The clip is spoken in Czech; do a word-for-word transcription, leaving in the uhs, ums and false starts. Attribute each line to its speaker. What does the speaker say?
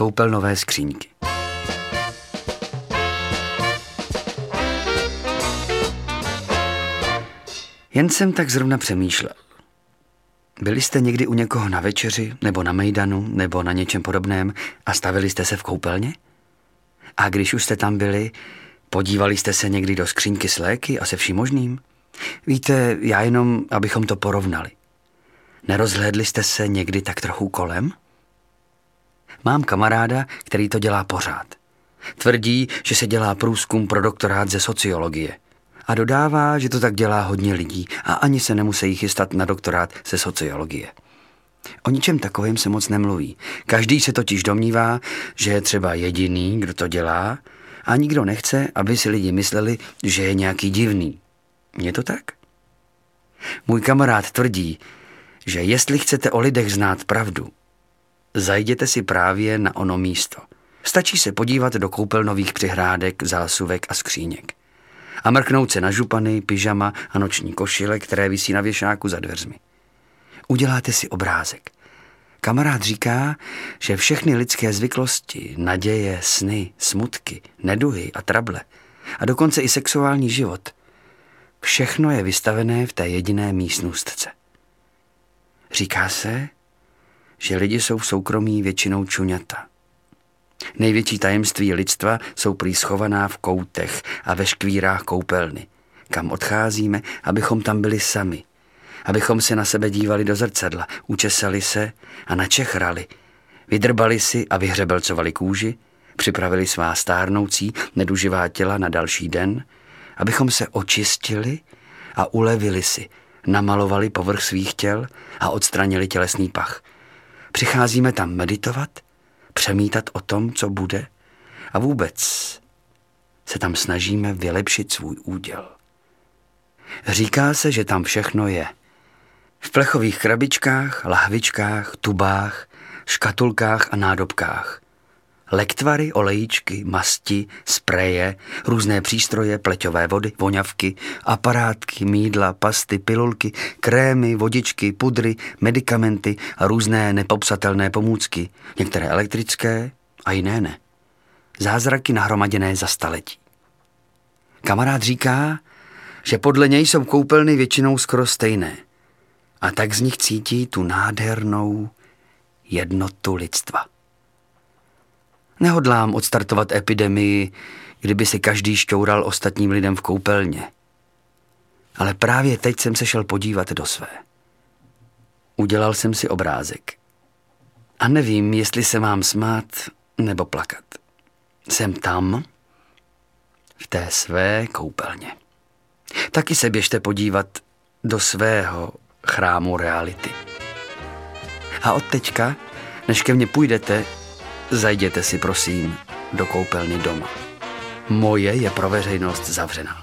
Speaker 1: koupelnové skříňky. Jen jsem tak zrovna přemýšlel. Byli jste někdy u někoho na večeři, nebo na mejdanu, nebo na něčem podobném a stavili jste se v koupelně? A když už jste tam byli, podívali jste se někdy do skříňky s léky a se vším možným? Víte, já jenom, abychom to porovnali. Nerozhlédli jste se někdy tak trochu kolem? Mám kamaráda, který to dělá pořád. Tvrdí, že se dělá průzkum pro doktorát ze sociologie. A dodává, že to tak dělá hodně lidí a ani se nemusí chystat na doktorát ze sociologie. O ničem takovém se moc nemluví. Každý se totiž domnívá, že je třeba jediný, kdo to dělá, a nikdo nechce, aby si lidi mysleli, že je nějaký divný. Je to tak? Můj kamarád tvrdí, že jestli chcete o lidech znát pravdu, zajděte si právě na ono místo. Stačí se podívat do koupelnových přihrádek, zásuvek a skříněk. A mrknout se na župany, pyžama a noční košile, které visí na věšáku za dveřmi. Uděláte si obrázek. Kamarád říká, že všechny lidské zvyklosti, naděje, sny, smutky, neduhy a trable a dokonce i sexuální život, všechno je vystavené v té jediné místnostce. Říká se, že lidi jsou v soukromí většinou čuňata. Největší tajemství lidstva jsou prý schovaná v koutech a ve škvírách koupelny, kam odcházíme, abychom tam byli sami, abychom se na sebe dívali do zrcadla, učesali se a načechrali, vydrbali si a vyhřebelcovali kůži, připravili svá stárnoucí, neduživá těla na další den, abychom se očistili a ulevili si, namalovali povrch svých těl a odstranili tělesný pach. Přicházíme tam meditovat, přemítat o tom, co bude, a vůbec se tam snažíme vylepšit svůj úděl. Říká se, že tam všechno je. V plechových krabičkách, lahvičkách, tubách, škatulkách a nádobkách. Lektvary, olejíčky, masti, spreje, různé přístroje, pleťové vody, voňavky, aparátky, mýdla, pasty, pilulky, krémy, vodičky, pudry, medikamenty a různé nepopsatelné pomůcky, některé elektrické a jiné ne. Zázraky nahromaděné za staletí. Kamarád říká, že podle něj jsou koupelny většinou skoro stejné a tak z nich cítí tu nádhernou jednotu lidstva. Nehodlám odstartovat epidemii, kdyby si každý šťoural ostatním lidem v koupelně. Ale právě teď jsem se šel podívat do své. Udělal jsem si obrázek. A nevím, jestli se mám smát nebo plakat. Jsem tam, v té své koupelně. Taky se běžte podívat do svého chrámu reality. A od teďka, než ke mně půjdete, zajděte si prosím do koupelny doma. Moje je pro veřejnost zavřená.